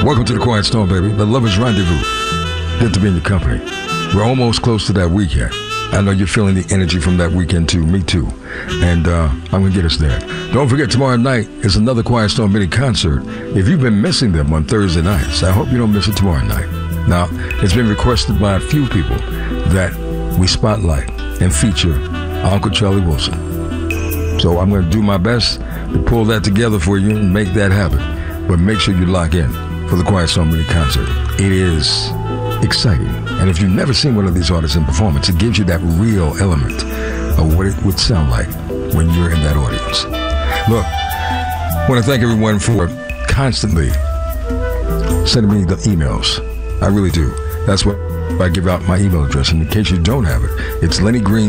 Welcome to the Quiet Storm, baby. The Lover's Rendezvous. Good to be in your company. We're almost close to that weekend. I know you're feeling the energy from that weekend, too. Me, too. And I'm going to get us there. Don't forget, tomorrow night is another Quiet Storm mini concert. If you've been missing them on Thursday nights, I hope you don't miss it tomorrow night. Now, it's been requested by a few people that we spotlight and feature Uncle Charlie Wilson. So I'm going to do my best to pull that together for you and make that happen. But make sure you lock in for the Quiet Storm mini concert. It is exciting. And if you've never seen one of these artists in performance, it gives you that real element of what it would sound like when you're in that audience. Look, I want to thank everyone for constantly sending me the emails. I really do. That's what I give out my email address. And in case you don't have it, it's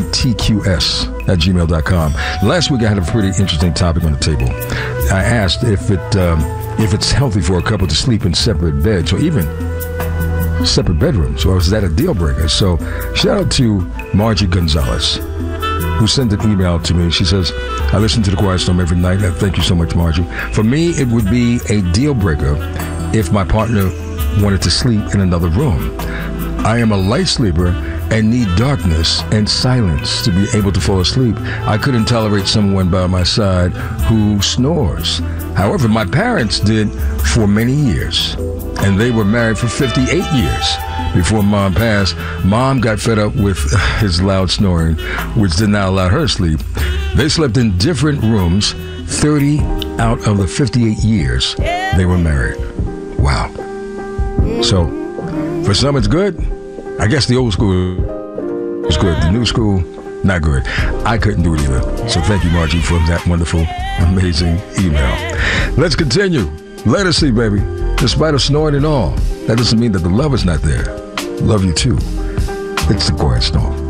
LennyGreenTQS@gmail.com. Last week I had a pretty interesting topic on the table. I asked if it's healthy for a couple to sleep in separate beds or even separate bedrooms, or is that a deal breaker? So shout out to Margie Gonzalez, who sent an email to me. She says, I listen to the Quiet Storm every night. Thank you so much, Margie. For me, it would be a deal breaker if my partner wanted to sleep in another room. I am a light sleeper and need darkness and silence to be able to fall asleep. I couldn't tolerate someone by my side who snores. However, my parents did for many years, and they were married for 58 years before Mom passed. Mom got fed up with his loud snoring, which did not allow her to sleep. They slept in different rooms 30 out of the 58 years they were married. Wow. So, for some it's good. I guess the old school is good. The new school, not good. I couldn't do it either. So thank you, Margie, for that wonderful, amazing email. Let's continue. Let us see, baby. Despite of snoring and all, that doesn't mean that the love is not there. Love you too. It's the Quiet Storm.